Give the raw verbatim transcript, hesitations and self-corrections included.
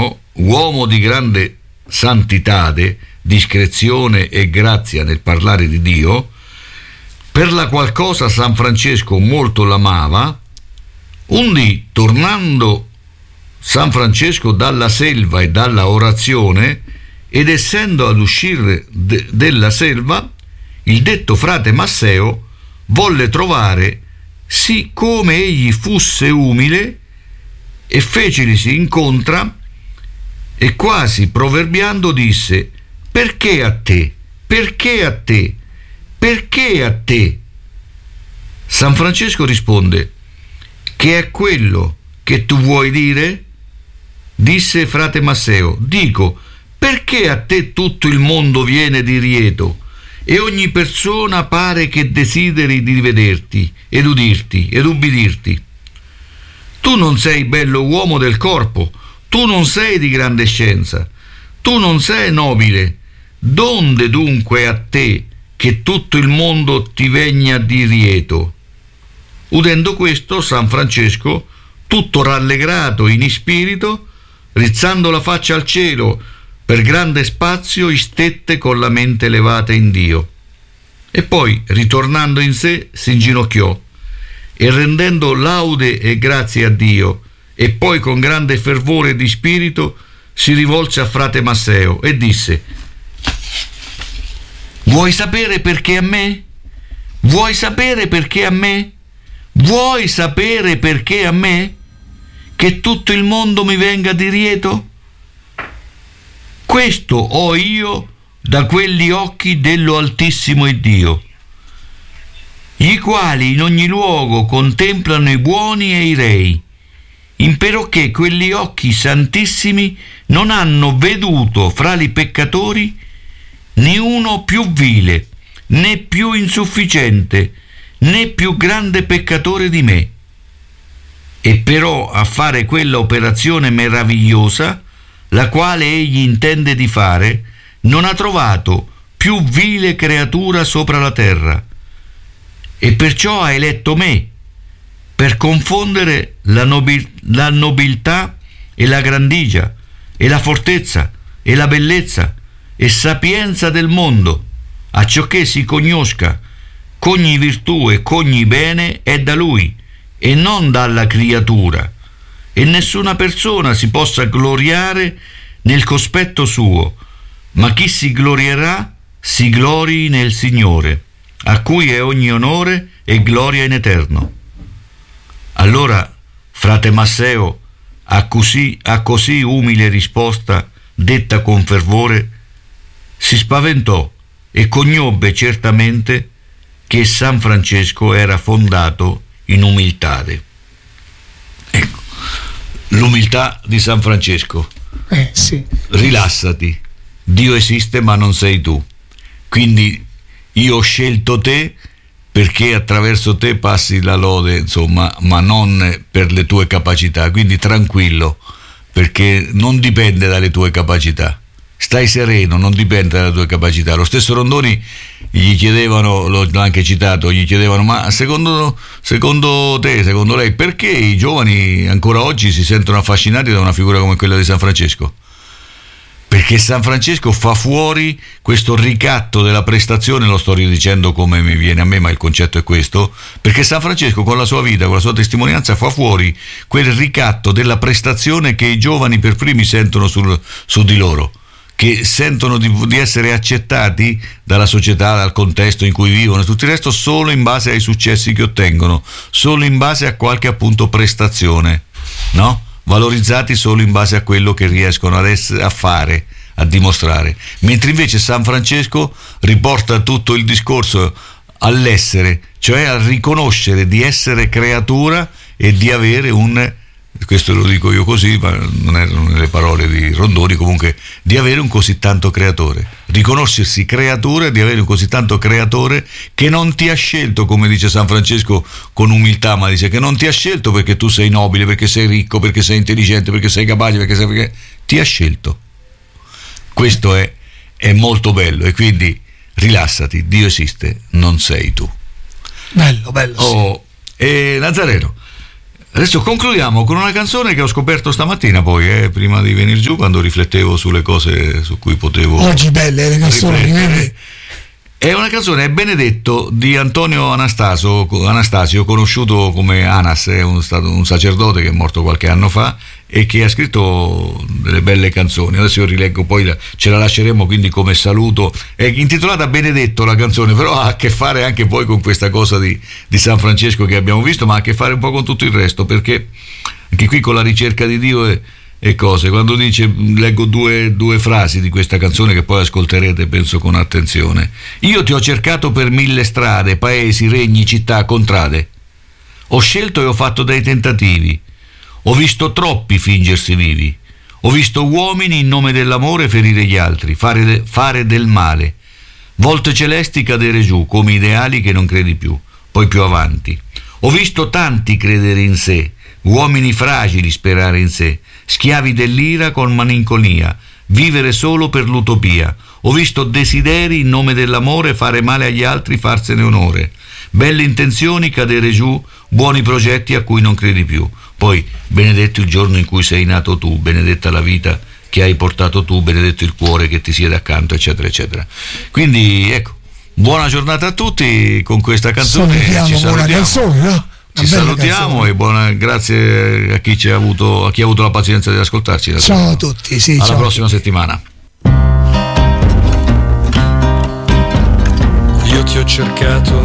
ventuno, uomo di grande santitade, discrezione e grazia nel parlare di Dio, per la qual cosa San Francesco molto l'amava, un dì, tornando San Francesco dalla selva e dalla orazione, ed essendo ad uscire de- della selva, il detto frate Masseo volle trovare sì come egli fusse umile, e fecelisi incontra, e quasi proverbiando disse: perché a te? Perché a te? Perché a te? San Francesco risponde: che è quello che tu vuoi dire? Disse frate Masseo: dico, perché a te tutto il mondo viene di lieto, e ogni persona pare che desideri di vederti, ed udirti, ed ubbidirti? Tu non sei bello uomo del corpo, tu non sei di grande scienza, tu non sei nobile. Donde dunque a te che tutto il mondo ti vegna di lieto? Udendo questo, San Francesco, tutto rallegrato in spirito, rizzando la faccia al cielo per grande spazio, istette con la mente levata in Dio, e poi, ritornando in sé, si inginocchiò e, rendendo laude e grazie a Dio, e poi con grande fervore di spirito si rivolse a frate Masseo e disse: vuoi sapere perché a me? Vuoi sapere perché a me? Vuoi sapere perché a me? Che tutto il mondo mi venga di lieto? Questo ho io da quelli occhi dello Altissimo Iddio, i quali in ogni luogo contemplano i buoni e i rei, imperocché quelli occhi santissimi non hanno veduto fra i peccatori né uno più vile, né più insufficiente, né più grande peccatore di me. E però a fare quella operazione meravigliosa, la quale egli intende di fare, non ha trovato più vile creatura sopra la terra, e perciò ha eletto me, per confondere la, nobil- la nobiltà e la grandigia, e la fortezza, e la bellezza, e sapienza del mondo, acciò che si conosca qu'ogni virtù e qu'ogni bene è da lui, e non dalla creatura, e nessuna persona si possa gloriare nel cospetto suo, ma chi si glorierà si glorii nel Signore, a cui è ogni onore e gloria in eterno. Allora frate Masseo, a così, a così umile risposta, detta con fervore, si spaventò e conobbe certamente che San Francesco era fondato in umiltade. Ecco, l'umiltà di San Francesco. Eh, sì. Rilassati, Dio esiste ma non sei tu, quindi io ho scelto te perché attraverso te passi la lode, insomma, ma non per le tue capacità, quindi tranquillo, perché non dipende dalle tue capacità. Stai sereno, non dipende dalle tue capacità. Lo stesso Rondoni gli chiedevano, l'ho anche citato, gli chiedevano: ma secondo, secondo te, secondo lei, perché i giovani ancora oggi si sentono affascinati da una figura come quella di San Francesco? Perché San Francesco fa fuori questo ricatto della prestazione, lo sto ridicendo come mi viene a me, ma il concetto è questo, perché San Francesco con la sua vita, con la sua testimonianza fa fuori quel ricatto della prestazione che i giovani per primi sentono sul, su di loro, che sentono di, di essere accettati dalla società, dal contesto in cui vivono e tutto il resto solo in base ai successi che ottengono, solo in base a qualche appunto prestazione, no? Valorizzati solo in base a quello che riescono ad essere, a fare, a dimostrare. Mentre invece San Francesco riporta tutto il discorso all'essere, cioè a riconoscere di essere creatura e di avere un, questo lo dico io così, ma non erano le parole di Rondoni, comunque, di avere un così tanto creatore, riconoscersi creatura e di avere un così tanto creatore che non ti ha scelto, come dice San Francesco con umiltà, ma dice che non ti ha scelto perché tu sei nobile, perché sei ricco, perché sei intelligente, perché sei capace, perché sei, perché ti ha scelto. Questo è, è molto bello, e quindi rilassati, Dio esiste, non sei tu. Bello, bello. Oh, sì. E Nazareno, Adesso concludiamo con una canzone che ho scoperto stamattina, poi, eh, prima di venire giù, quando riflettevo sulle cose su cui potevo. Oggi belle le canzoni. È una canzone, è Benedetto, di Antonio Anastasio, Anastasio, conosciuto come Anas, è un, stato un sacerdote che è morto qualche anno fa e che ha scritto delle belle canzoni. Adesso io rileggo, poi ce la lasceremo quindi come saluto. È intitolata Benedetto la canzone, però ha a che fare anche poi con questa cosa di, di San Francesco che abbiamo visto, ma ha a che fare un po' con tutto il resto, perché anche qui con la ricerca di Dio è, e cose, quando dice, leggo due, due frasi di questa canzone che poi ascolterete penso con attenzione. Io ti ho cercato per mille strade, paesi, regni, città, contrade, ho scelto e ho fatto dei tentativi, ho visto troppi fingersi vivi, ho visto uomini in nome dell'amore ferire gli altri, fare, de, fare del male, volte celesti cadere giù come ideali che non credi più. Poi più avanti, ho visto tanti credere in sé, uomini fragili sperare in sé, schiavi dell'ira con malinconia, vivere solo per l'utopia. Ho visto desideri in nome dell'amore fare male agli altri, farsene onore, belle intenzioni cadere giù, buoni progetti a cui non credi più. Poi benedetto il giorno in cui sei nato tu, benedetta la vita che hai portato tu, benedetto il cuore che ti siede accanto, eccetera eccetera. Quindi ecco, buona giornata a tutti con questa canzone. Salutiamo, ci salutiamo. Buona canzone, no? Ci salutiamo canzone. E buona, grazie a chi ci ha avuto, a chi ha avuto la pazienza di ascoltarci. Ciao a tutti, sì, alla ciao prossima settimana. Io ti ho cercato